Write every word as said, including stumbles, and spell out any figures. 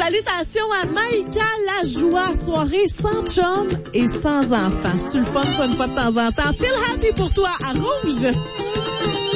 Salutations à Maïka Lajoie, soirée sans chum et sans enfant. C'est-tu le fun, ça, une fois de temps en temps? Feel happy pour toi à Rouge!